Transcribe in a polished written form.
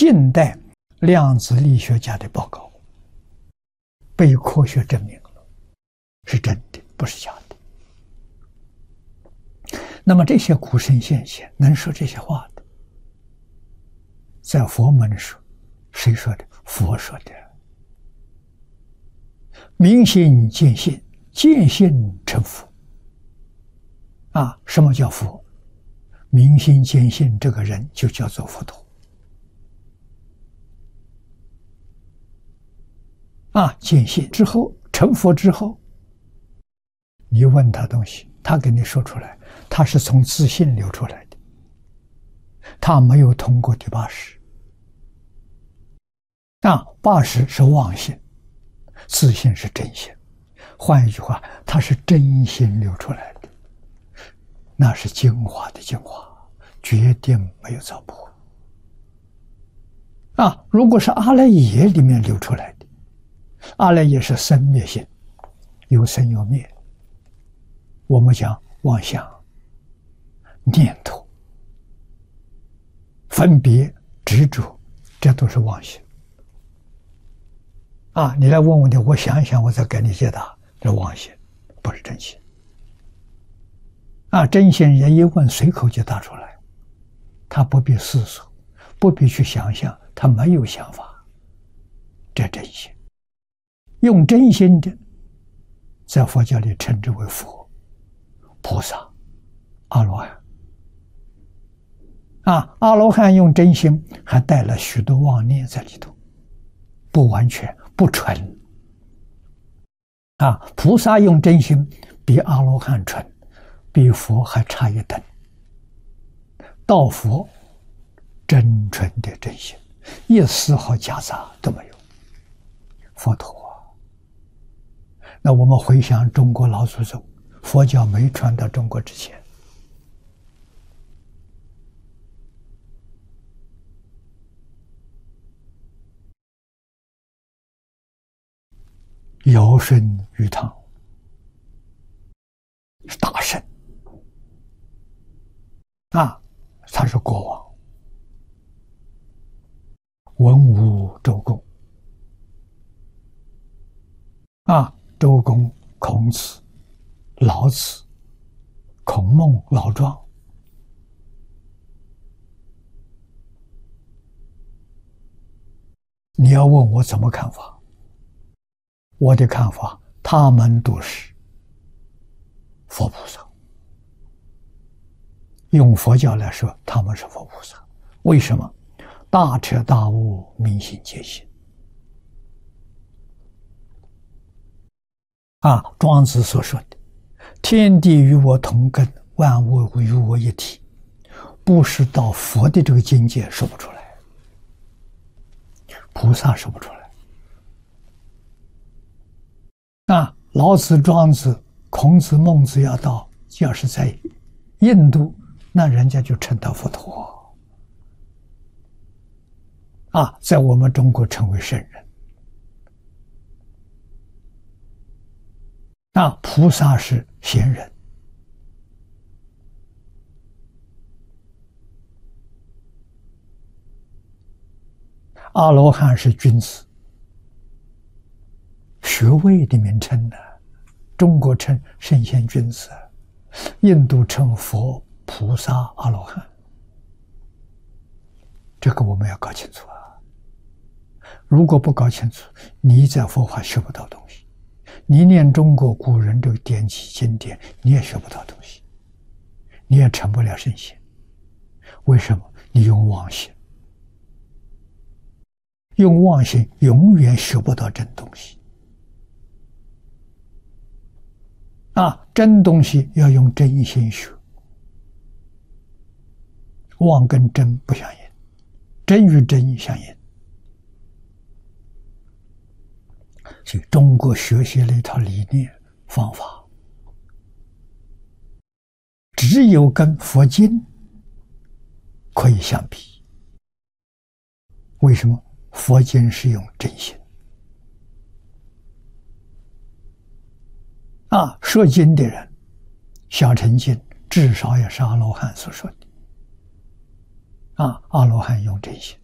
近代量子力学家的报告，被科学证明了是真的，不是假的。那么这些古圣先贤能说这些话的，在佛门说，谁说的？佛说的。明心见性，见性成佛。什么叫佛？明心见性，这个人就叫做佛陀。见性之后，成佛之后，你问他东西，他给你说出来，他是从自信流出来的，他没有通过第八识。八识是妄心，自信是真心。换一句话，他是真心流出来的，那是精华的精华，决定没有糟粕。如果是阿赖耶里面流出来的，阿赖耶是生灭性，有生有灭。我们讲妄想、念头、分别、执着，这都是妄心。你来问问题，我想一想，我再给你解答。这妄心，不是真心。真心人一问，随口就答出来，他不必思索，不必去想象，他没有想法，这真心。用真心的，在佛教里称之为佛、菩萨、阿罗汉。阿罗汉用真心，还带了许多妄念在里头，不完全。不纯。菩萨用真心比阿罗汉纯，比佛还差一等。道佛真纯的真心，一丝毫夹杂都没有。佛陀那我们回想中国老祖宗，佛教没传到中国之前，尧舜禹汤是大圣他是国王。文武周公周公、孔子、老子、孔孟、老庄，你要问我怎么看法？我的看法，他们都是佛菩萨。用佛教来说，他们是佛菩萨。为什么？大彻大悟，明心见性。庄子所说的天地与我同根，万物与我一体，不是到佛的这个境界说不出来，菩萨说不出来。老子、庄子、孔子、孟子要是在印度，那人家就称他佛陀。在我们中国称为圣人。菩萨是贤人。阿罗汉是君子。学位的名称呢，中国称圣贤君子，印度称佛、菩萨、阿罗汉。这个我们要搞清楚如果不搞清楚，你在佛法学不到东西，你念中国古人这个典籍经典，你也学不到东西，你也成不了圣贤。为什么？你用妄心，用妄心永远学不到真东西。真东西要用真心学，妄跟真不相应，真与真相应。所以中国学习了一套理念方法，只有跟佛经可以相比。为什么？佛经是用真心。说经的人，小乘经至少也是阿罗汉所说的。阿罗汉用真心。